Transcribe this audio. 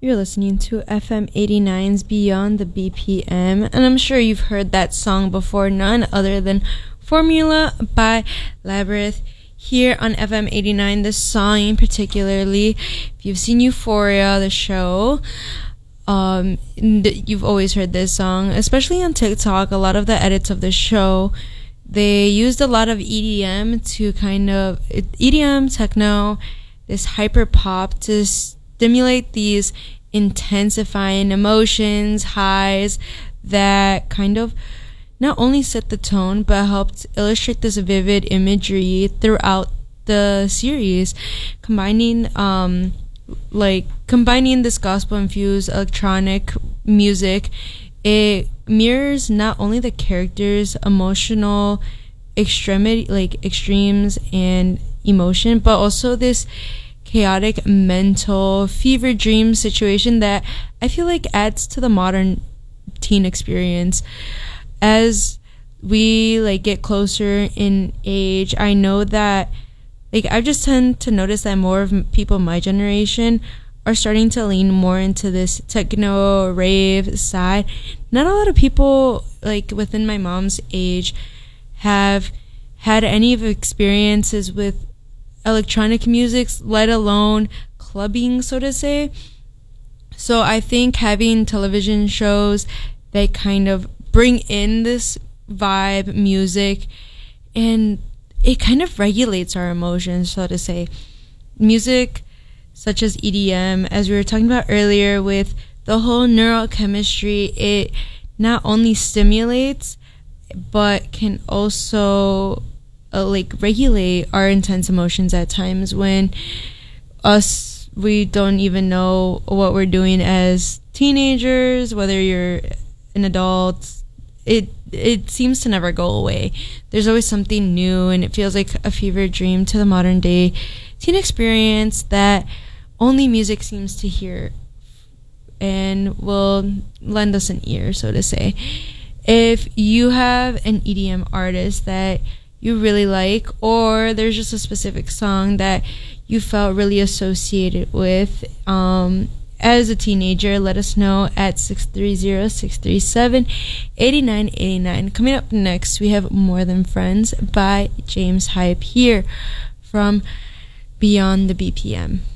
You're listening to FM 89's Beyond the BPM, and I'm sure you've heard that song before, none other than Formula by Labrinth here on FM 89. This song particularly, if you've seen Euphoria, the show, you've always heard this song, especially on TikTok. A lot of the edits of the show, they used a lot of EDM techno, this hyper pop to stimulate these intensifying emotions, highs that kind of not only set the tone but helped illustrate this vivid imagery throughout the series, combining this gospel infused electronic music. It mirrors not only the characters' emotional extremes and emotion, but also this chaotic mental fever dream situation that I feel like adds to the modern teen experience. As we get closer in age, I know that I just tend to notice that more of people my generation are starting to lean more into this techno rave side. Not a lot of people within my mom's age have had any of experiences with electronic music, let alone clubbing, so to say. So I think having television shows that kind of bring in this vibe music, and it kind of regulates our emotions, so to say. Music such as EDM, as we were talking about earlier with the whole neurochemistry, it not only stimulates but can also regulate our intense emotions at times when we don't even know what we're doing as teenagers, whether you're an adult. It seems to never go away. There's always something new, and it feels like a fever dream to the modern day teen experience that only music seems to hear and will lend us an ear, so to say. If you have an EDM artist that you really like, or there's just a specific song that you felt really associated with as a teenager, let us know at 630-637-8989. Coming up next, we have More Than Friends by James Hype here from Beyond the BPM.